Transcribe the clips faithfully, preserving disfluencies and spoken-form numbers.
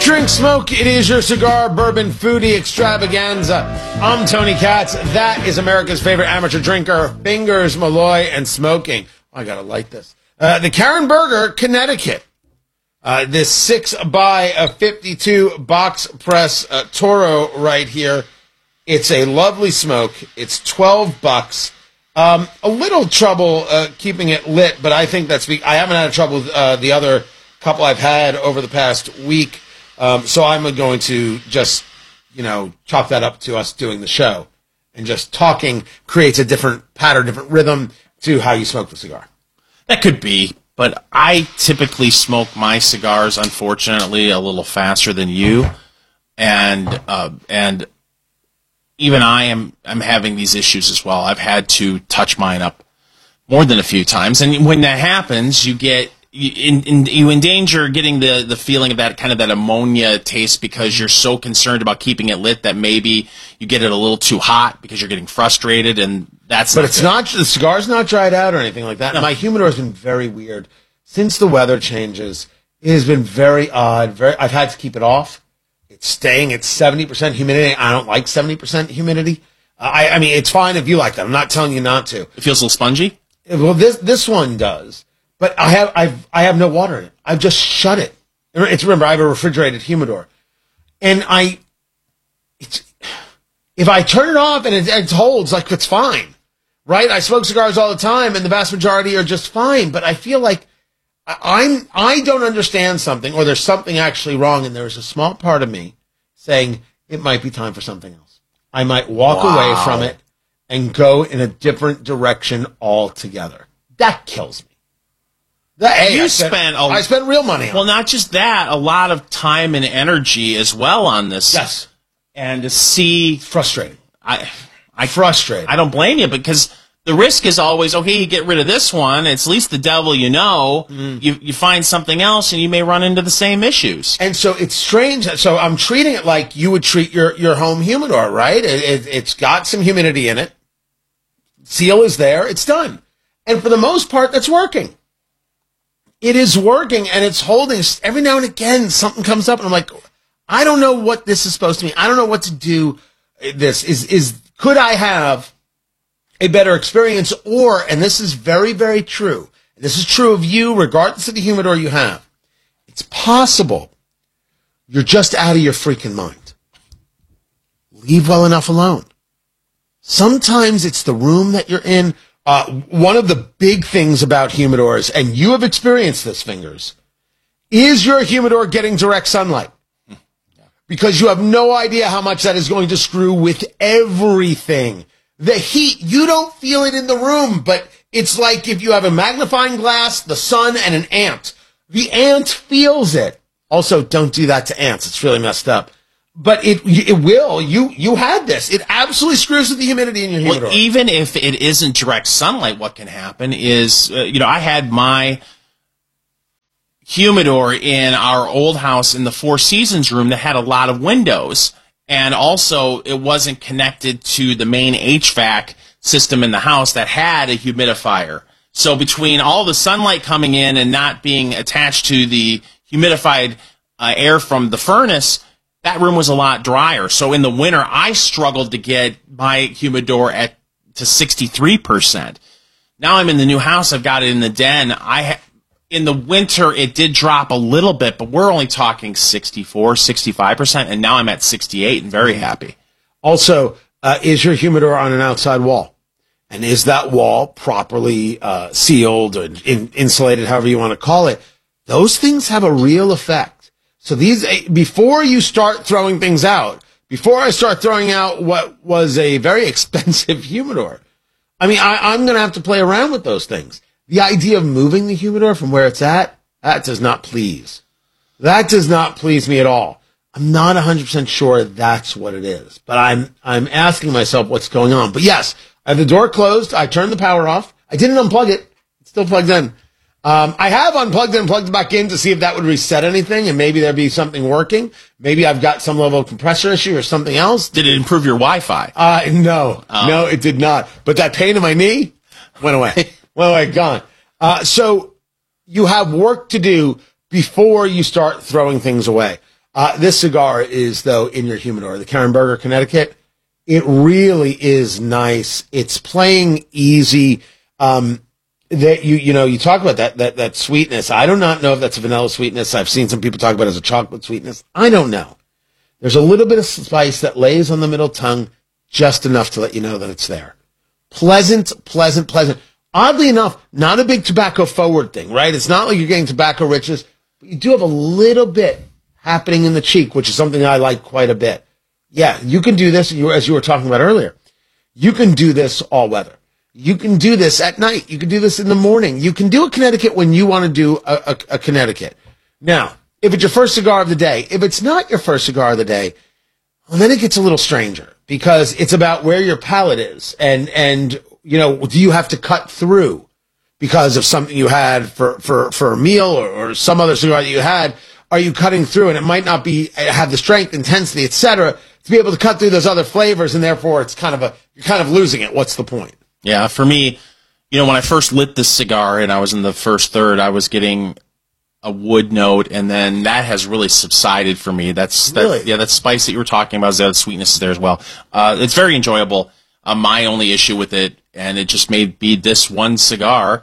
Drink, smoke, it is your cigar bourbon foodie extravaganza. I'm Tony Katz. That is America's favorite amateur drinker, Fingers, Malloy, and smoking. Oh, I gotta light this. Uh, the Karen Burger, Connecticut. Uh, this six by a fifty-two box press uh, Toro right here. It's a lovely smoke. It's twelve bucks. Um, a little trouble uh, keeping it lit, but I think that's... Be- I haven't had trouble with uh, the other couple I've had over the past week. Um, so I'm going to just, you know, chalk that up to us doing the show. And just talking creates a different pattern, different rhythm to how you smoke the cigar. That could be, but I typically smoke my cigars, unfortunately, a little faster than you. And uh, and even I am I'm having these issues as well. I've had to touch mine up more than a few times. And when that happens, you get... You, in, in, you endanger getting the, the feeling of that kind of that ammonia taste because you're so concerned about keeping it lit that maybe you get it a little too hot because you're getting frustrated, and that's. But not it's good. not the cigar's not dried out or anything like that. No. My humidor has been very weird since the weather changes. It has been very odd. Very, I've had to keep it off. It's staying at seventy percent humidity. I don't like seventy percent humidity. Uh, I, I mean, it's fine if you like that. I'm not telling you not to. It feels a little spongy. Well, this this one does. But I have I've I have no water in it. I've just shut it. It's remember I have a refrigerated humidor, and I it's if I turn it off and it, it holds like it's fine, right? I smoke cigars all the time, and the vast majority are just fine. But I feel like I, I'm I don't understand something, or there's something actually wrong, and there's a small part of me saying it might be time for something else. I might walk Wow. away from it and go in a different direction altogether. That kills me. That, hey, You I spent, spent a- I spent real money on Well, it. not just that, a lot of time and energy as well on this. Yes. And to see, Frustrating. I, I Frustrating. I don't blame you because the risk is always, okay, you get rid of this one. It's at least the devil you know. Mm. You you find something else, and you may run into the same issues. And so it's strange. So I'm treating it like you would treat your, your home humidor, right? It, it, it's got some humidity in it. Seal is there. It's done. And for the most part, that's working. It is working, and it's holding. Every now and again, something comes up, and I'm like, I don't know what this is supposed to mean. I don't know what to do. This is is could I have a better experience, or, and this is very, very true. This is true of you, regardless of the humidor you have. It's possible you're just out of your freaking mind. Leave well enough alone. Sometimes it's the room that you're in. Uh, one of the big things about humidors, and you have experienced this, Fingers, is your humidor getting direct sunlight? Because you have no idea how much that is going to screw with everything. The heat, you don't feel it in the room, but it's like if you have a magnifying glass, the sun, and an ant. The ant feels it. Also, don't do that to ants. It's really messed up. But it it will. You you had this. It absolutely screws with the humidity in your humidor. Well, even if it isn't direct sunlight, what can happen is, uh, you know, I had my humidor in our old house in the Four Seasons room that had a lot of windows. And also, it wasn't connected to the main H V A C system in the house that had a humidifier. So between all the sunlight coming in and not being attached to the humidified uh, air from the furnace, that room was a lot drier. So in the winter, I struggled to get my humidor at to sixty-three percent. Now I'm in the new house. I've got it in the den. I ha- in the winter, it did drop a little bit, but we're only talking sixty-four, sixty-five percent, and now I'm at sixty-eight and very happy. Also, uh, is your humidor on an outside wall? And is that wall properly uh, sealed or in- insulated, however you want to call it? Those things have a real effect. So these, before you start throwing things out, before I start throwing out what was a very expensive humidor, I mean, I, I'm going to have to play around with those things. The idea of moving the humidor from where it's at, that does not please. That does not please me at all. I'm not one hundred percent sure that's what it is, but I'm I'm asking myself what's going on. But yes, I have the door closed. I turned the power off. I didn't unplug it. It's still plugged in. Um, I have unplugged it and plugged it back in to see if that would reset anything, and maybe there'd be something working. Maybe I've got some level of compressor issue or something else. Did it improve your Wi-Fi? Uh, no, Oh. no, it did not. But that pain in my knee went away. went away, gone. Uh, so you have work to do before you start throwing things away. Uh, this cigar is, though, in your humidor. The Karen Berger, Connecticut. It really is nice. It's playing easy. Um, that you you know you talk about that that that sweetness. I do not know if that's a vanilla sweetness. I've seen some people talk about it as a chocolate sweetness. I don't know. There's a little bit of spice that lays on the middle tongue, just enough to let you know that it's there. Pleasant, pleasant, pleasant. Oddly enough, not a big tobacco forward thing, right? It's not like you're getting tobacco riches, but you do have a little bit happening in the cheek, which is something I like quite a bit. Yeah, you can do this, as you were talking about earlier. You can do this all weather. You can do this at night. You can do this in the morning. You can do a Connecticut when you want to do a, a, a Connecticut. Now, if it's your first cigar of the day, if it's not your first cigar of the day, well, then it gets a little stranger because it's about where your palate is. And, and you know, do you have to cut through because of something you had for, for, for a meal or, or some other cigar that you had? Are you cutting through? And it might not be have the strength, intensity, et cetera, to be able to cut through those other flavors, and therefore it's kind of a you're kind of losing it. What's the point? Yeah, for me, you know, when I first lit this cigar and I was in the first third, I was getting a wood note, and then that has really subsided for me. That's that, really? Yeah, that spice that you were talking about, the sweetness is there as well. Uh, it's very enjoyable. Uh, my only issue with it, and it just may be this one cigar,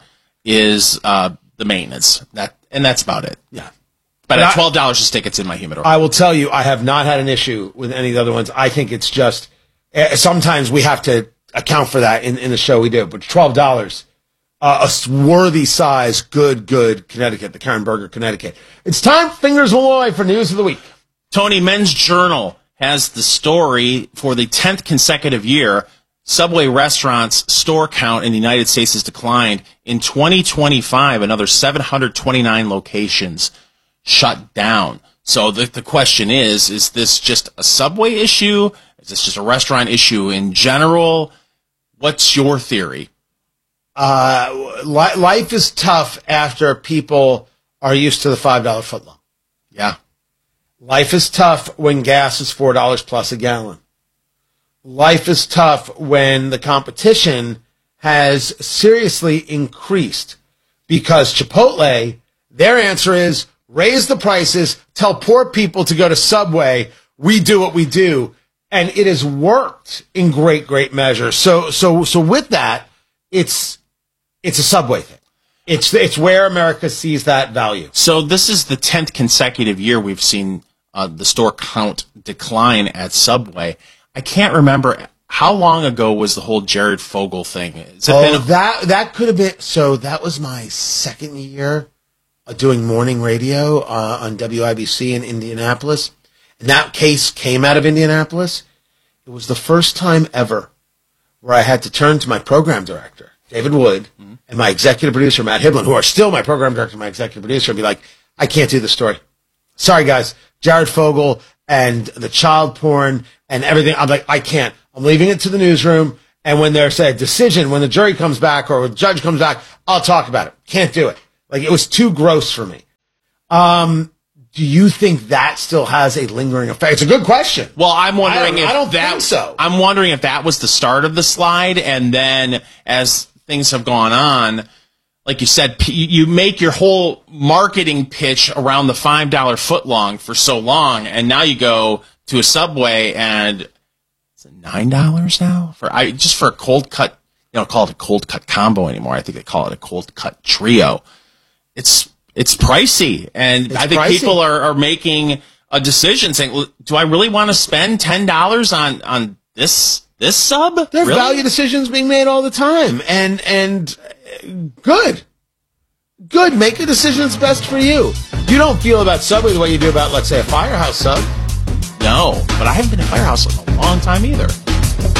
is uh, the maintenance. That and that's about it. Yeah. But, but at twelve dollars a stick, it's in my humidor. I will tell you, I have not had an issue with any of the other ones. I think it's just, uh, sometimes we have to account for that in, in the show we do. But twelve dollars, uh, a worthy size, good, good Connecticut, the Karen Berger, Connecticut. It's time, Fingers Malloy, for News of the Week. Tony, Men's Journal has the story for the tenth consecutive year. Subway restaurants' store count in the United States has declined. In twenty twenty-five, another seven hundred twenty-nine locations shut down. So the, the question is, is this just a Subway issue? Is this just a restaurant issue in general? What's your theory? Uh, li- life is tough after people are used to the five dollar footlong. Yeah. Life is tough when gas is four dollars plus a gallon. Life is tough when the competition has seriously increased because Chipotle, their answer is raise the prices, tell poor people to go to Subway. We do what we do. And it has worked in great, great measure. So, so, so with that, it's, it's a Subway thing. It's, it's where America sees that value. So this is the tenth consecutive year we've seen uh, the store count decline at Subway. I can't remember how long ago was the whole Jared Fogle thing. Has it Oh, been- that, that could have been, so that was my second year uh, doing morning radio uh, on W I B C in Indianapolis. And that case came out of Indianapolis. It was the first time ever where I had to turn to my program director, David Wood, mm-hmm. and my executive producer, Matt Hiblin, who are still my program director and my executive producer, and be like, I can't do this story. Sorry, guys. Jared Fogle and the child porn and everything. I'm like, I can't. I'm leaving it to the newsroom. And when there's a decision, when the jury comes back or the judge comes back, I'll talk about it. Can't do it. Like, it was too gross for me. Um, do you think that still has a lingering effect? It's a good question. Well, I'm wondering I don't, if I don't that, think so. I'm wondering if that was the start of the slide, and then as things have gone on, like you said, you make your whole marketing pitch around the five dollar footlong for so long, and now you go to a Subway and is it nine dollars now for I just for a cold cut. You don't call it a cold cut combo anymore. I think they call it a cold cut trio. It's it's pricey, and it's I think pricey. people are, are making a decision saying, "Do I really want to spend ten dollars on on this this sub?" There's really? value decisions being made all the time, and and good, good. Make a decision that's best for you. You don't feel about Subway the way you do about, let's say, a Firehouse sub. No, but I haven't been to Firehouse in a long time either.